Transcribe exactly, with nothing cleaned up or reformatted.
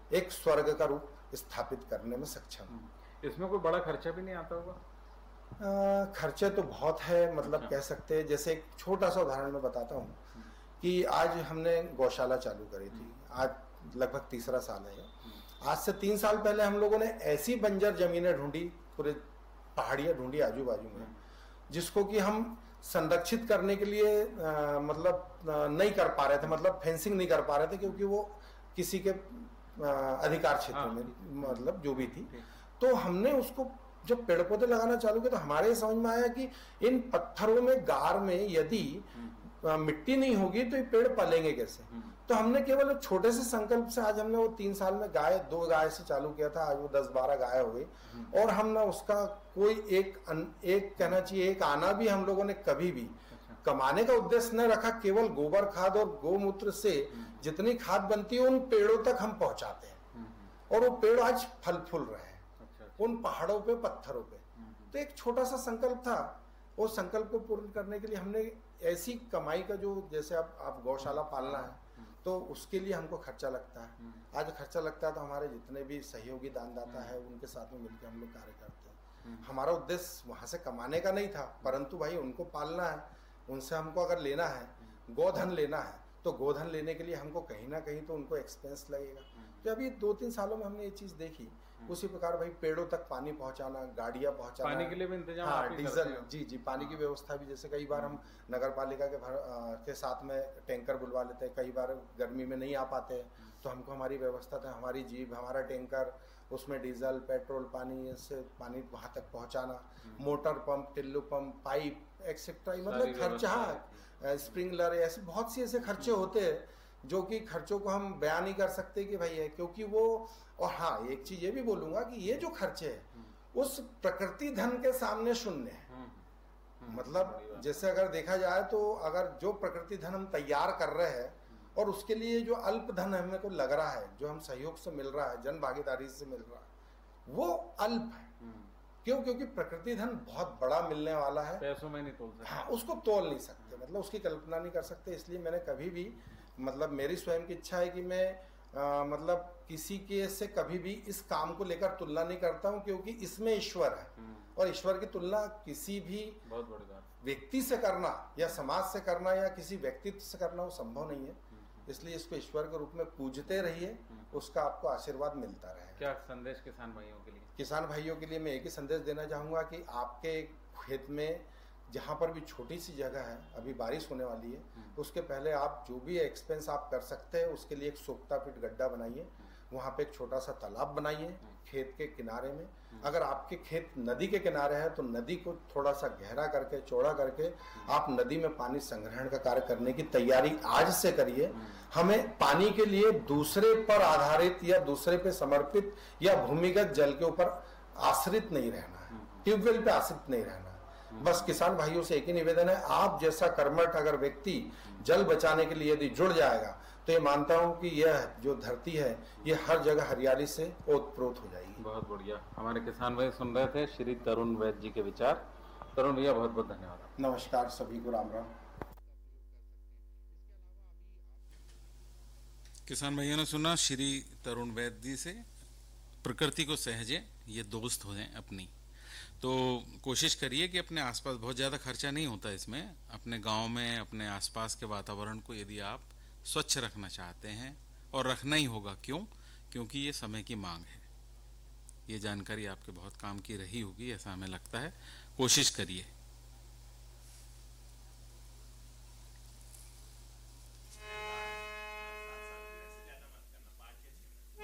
एक स्वर्ग का रूप स्थापित करने में सक्षम। इसमें कोई बड़ा खर्चा भी नहीं आता होगा? आ, खर्चे तो बहुत है, मतलब कह सकते हैं। जैसे एक छोटा सा उदाहरण मैं बताता हूँ कि आज हमने गौशाला चालू करी थी, आज लगभग तीसरा साल है। आज से तीन साल पहले हम लोगों ने ऐसी बंजर जमीनें ढूंढी, पूरे पहाड़ियाँ ढूंढी आजू बाजू में, जिसको कि हम संरक्षित करने के लिए आ, मतलब आ, नहीं कर पा रहे थे, मतलब फेंसिंग नहीं कर पा रहे थे, क्योंकि वो किसी के आ, अधिकार क्षेत्र में, मतलब जो भी थी। तो हमने उसको जब पेड़ पौधे लगाना चालू किया तो हमारे समझ में आया कि इन पत्थरों में, गार में यदि मिट्टी नहीं होगी तो ये पेड़ पलेंगे कैसे। तो हमने केवल छोटे से संकल्प से आज हमने वो तीन साल में गाय, दो गाय से चालू किया था, आज वो दस बारह गाय हो गई। और हम ना उसका कोई एक एक कहना चाहिए एक आना भी हम लोगों ने कभी भी कमाने का उद्देश्य न रखा। केवल गोबर खाद और गोमूत्र से जितनी खाद बनती है उन पेड़ों तक हम पहुंचाते हैं, और वो पेड़ आज फल फूल रहे हैं उन पहाड़ों पे, पत्थरों पे। तो एक छोटा सा संकल्प था, वो संकल्प को पूर्ण करने के लिए हमने ऐसी कमाई का, जो जैसे आप आप गौशाला पालना है तो उसके लिए हमको खर्चा लगता है। आज खर्चा लगता है तो हमारे जितने भी सहयोगी दानदाता है उनके साथ में मिलकर हम लोग कार्य करते हैं। हमारा उद्देश्य वहां से कमाने का नहीं था, परंतु भाई उनको पालना है, उनसे हमको अगर लेना है, गोधन लेना है, तो गोधन लेने के लिए हमको कहीं ना कहीं तो उनको एक्सपेंस लगेगा। तो अभी दो तीन सालों में हमने ये चीज देखी। उसी प्रकार भाई पेड़ों तक पानी पहुंचाना, गाड़ियां पहुंचाना, पानी के लिए भी इंतजाम, हाँ डीजल, जी जी पानी की व्यवस्था भी। जैसे कई बार हम नगर पालिका के भर, आ, के साथ में टैंकर बुलवा लेते हैं, कई बार गर्मी में नहीं आ पाते तो हमको हमारी व्यवस्था था, हमारी जीप, हमारा टैंकर, उसमें डीजल, पेट्रोल, पानी, इससे पानी वहां तक पहुंचाना, motor pump, Tillu pump, pipe etcetera, मतलब खर्चा, स्प्रिंकलर, ऐसे बहुत सी ऐसे खर्चे होते हैं जो कि खर्चों को हम बयान नहीं कर सकते कि भाई है, क्योंकि वो। और हाँ, एक चीज ये भी बोलूंगा कि ये जो खर्चे है उस प्रकृति धन के सामने शून्य है। मतलब जैसे अगर देखा जाए तो अगर जो प्रकृति धन हम तैयार कर रहे हैं और उसके लिए जो अल्प धन हमें को लग रहा है, जो हम सहयोग से मिल रहा है, जन भागीदारी से मिल रहा है, वो अल्प है। क्यों? क्योंकि प्रकृति धन बहुत बड़ा मिलने वाला है, पैसों में नहीं तोल सकते। हाँ, उसको तोल नहीं सकते, मतलब उसकी कल्पना नहीं कर सकते। इसलिए मैंने कभी भी, मतलब मेरी स्वयं की इच्छा है कि मैं आ, मतलब किसी के से कभी भी इस काम को लेकर तुलना नहीं करता हूँ, क्योंकि इसमें ईश्वर है और ईश्वर की तुलना किसी भी बहुत बड़ी बात व्यक्ति से करना या समाज से करना या किसी व्यक्तित्व से करना वो संभव नहीं है। इसलिए इसको ईश्वर के रूप में पूजते रहिए, उसका आपको आशीर्वाद मिलता रहे। क्या संदेश किसान भाइयों के लिए? किसान भाइयों के लिए मैं एक ही संदेश देना चाहूंगा कि आपके खेत में जहाँ पर भी छोटी सी जगह है, अभी बारिश होने वाली है, उसके पहले आप जो भी एक्सपेंस आप कर सकते हैं उसके लिए एक सोख्ता पीट गड्ढा बनाइए, वहाँ पे एक छोटा सा तालाब बनाइए खेत के किनारे में। अगर आपके खेत नदी के किनारे है तो नदी को थोड़ा सा गहरा करके, चौड़ा करके आप नदी में पानी संग्रहण का कार्य करने की तैयारी आज से करिए। हमें पानी के लिए दूसरे पर आधारित या दूसरे पे समर्पित या भूमिगत जल के ऊपर आश्रित नहीं रहना है, ट्यूबवेल पे आश्रित नहीं रहना है। बस किसान भाइयों से एक ही निवेदन है, आप जैसा कर्मठ अगर व्यक्ति जल बचाने के लिए यदि जुड़ जाएगा तो ये मानता हूं कि यह जो धरती है ये हर जगह हरियाली से ओतप्रोत हो जाएगी। बहुत बढ़िया। हमारे किसान भाई सुन रहे थे श्री तरुण वैद्य जी के विचार। तरुण भैया बहुत बहुत धन्यवाद। नमस्कार सभी को, राम राम। किसान भाइयों ने सुना श्री तरुण वैद्य जी से। प्रकृति को सहजे, ये दोस्त हो जाए अपनी। तो कोशिश करिए कि अपने आसपास, बहुत ज़्यादा खर्चा नहीं होता इसमें, अपने गांव में अपने आसपास के वातावरण को यदि आप स्वच्छ रखना चाहते हैं, और रखना ही होगा, क्यों? क्योंकि ये समय की मांग है। ये जानकारी आपके बहुत काम की रही होगी, ऐसा हमें लगता है। कोशिश करिए।